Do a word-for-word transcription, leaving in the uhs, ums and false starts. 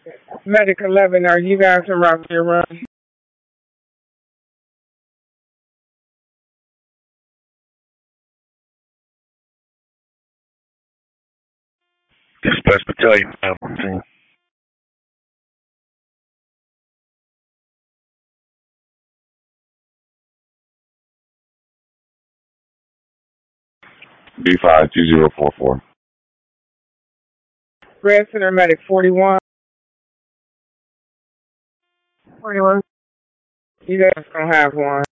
Medic eleven, are you guys in route to run? Dispatch Battalion five one two. B five two zero four four. Red Center Medic forty-one. forty-one. You guys gonna have one.